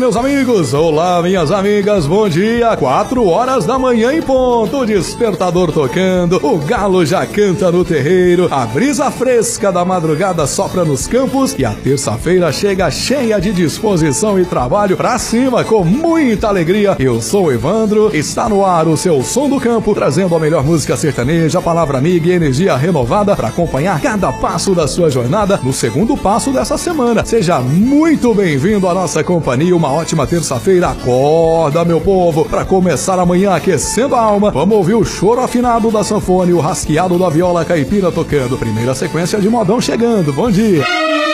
meus amigos, olá, minhas amigas, bom dia. 4 horas da manhã em ponto, o despertador tocando, o galo já canta no terreiro, a brisa fresca da madrugada sopra nos campos e a terça-feira chega cheia de disposição e trabalho pra cima com muita alegria. Eu sou o Evandro, está no ar o seu Som do Campo, trazendo a melhor música sertaneja, palavra amiga e energia renovada para acompanhar cada passo da sua jornada no segundo passo dessa semana. Seja muito bem-vindo à nossa companhia, uma ótima terça-feira. Acorda, meu povo, para começar amanhã aquecendo a alma. Vamos ouvir o choro afinado da sanfona e o rasqueado da viola caipira tocando. Primeira sequência de modão chegando. Bom dia!